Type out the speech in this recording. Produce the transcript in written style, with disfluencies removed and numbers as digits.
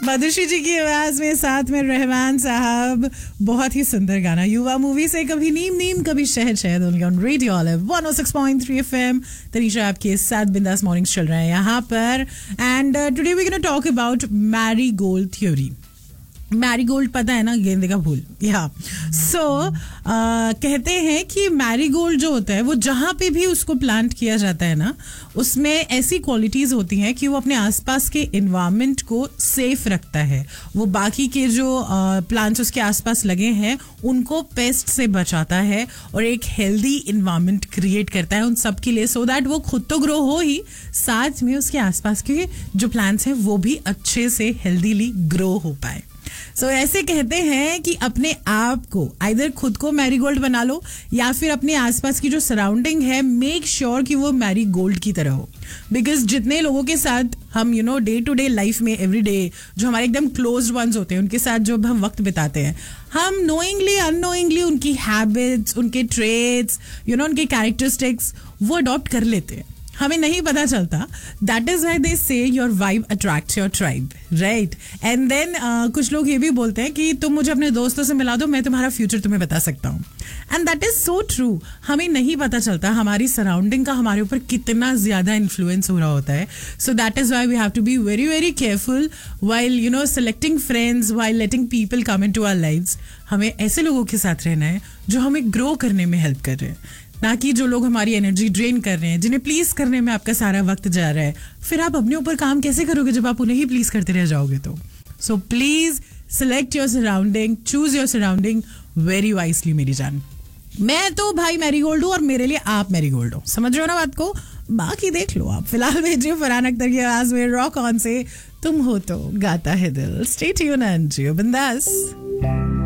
मधुश्री जी की आवाज में, साथ में रहमान साहब. बहुत ही सुंदर गाना युवा मूवी से. कभी नीम नीम कभी शहद शहद, only on radio olive 106.3 FM. Tanisha आपके साथ बिंदास मॉर्निंग्स चल रहे हैं यहाँ पर. And today we gonna talk about marigold theory. Marigold पता है ना, गेंदे का फूल. या सो कहते हैं कि मैरीगोल्ड जो होता है वो जहाँ पे भी उसको प्लांट किया जाता है ना, उसमें ऐसी क्वालिटीज होती हैं कि वो अपने आसपास के इन्वायरमेंट को सेफ रखता है. वो बाकी के जो प्लांट्स उसके आसपास लगे हैं उनको पेस्ट से बचाता है और एक हेल्दी इन्वायरमेंट क्रिएट करता है उन सब के लिए, सो दैट वो खुद तो ग्रो हो ही, साथ में उसके आसपास के जो प्लांट्स हैं वो भी अच्छे से हेल्दीली ग्रो हो पाए. सो ऐसे कहते हैं कि अपने आप को आइदर खुद को मैरीगोल्ड बना लो या फिर अपने आसपास की जो सराउंडिंग है मेक श्योर कि वो मैरीगोल्ड की तरह हो. बिकॉज जितने लोगों के साथ हम डे टू डे लाइफ में एवरी डे जो हमारे एकदम क्लोज वंस होते हैं उनके साथ जो हम वक्त बिताते हैं, हम नोइंगली अननोइंगली उनकी हैबिट्स, उनके ट्रेट्स, उनके कैरेक्टरिस्टिक्स वो अडॉप्ट कर लेते हैं. हमें नहीं पता चलता. दैट इज व्हाई दे से your vibe attracts your tribe, right. And then कुछ लोग ये भी बोलते हैं कि तुम मुझे अपने दोस्तों से मिला दो, मैं तुम्हारा फ्यूचर तुम्हें बता सकता हूँ. And that is so true. हमें नहीं पता चलता हमारी सराउंडिंग का हमारे ऊपर कितना ज्यादा इन्फ्लुएंस हो रहा होता है. So that is why we have to be very very careful while selecting friends, while letting people come into our lives. हमें ऐसे लोगों के साथ रहना है जो हमें ग्रो करने में हेल्प कर रहे हैं, ना कि जो लोग हमारी एनर्जी ड्रेन कर रहे हैं, जिन्हें प्लीज करने में आपका सारा वक्त जा रहा है. फिर आप अपने ऊपर काम कैसे करोगे जब आप उन्हें ही प्लीज करते रह जाओगे तो. So please select your surrounding, choose your surrounding very wisely मेरी जान. मैं तो भाई मैरीगोल्ड हूँ और मेरे लिए आप मैरीगोल्ड हो. समझ रहे हो ना बात को? बाकी देख लो आप. फिलहाल भेजिए फरहान अख्तर की आवाज में रॉक ऑन से तुम हो तो गाता है दिल. स्टे ट्यून्ड एंड जियो बिंदास.